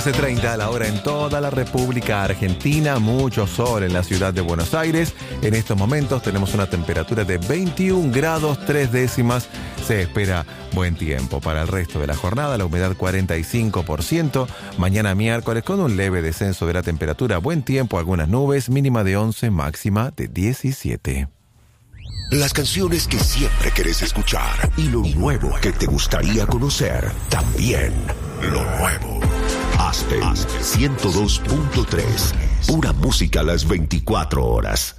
14:30 la hora en toda la República Argentina. Mucho sol en la ciudad de Buenos Aires. En estos momentos tenemos una temperatura de 21 grados 3 décimas. Se espera buen tiempo para el resto de la jornada. La humedad 45%. Mañana miércoles con un leve descenso de la temperatura. Buen tiempo, algunas nubes. Mínima de 11, máxima de 17. Las canciones que siempre querés escuchar y lo nuevo que te gustaría conocer. También lo nuevo. Aspen 102.3. Pura música a las 24 horas.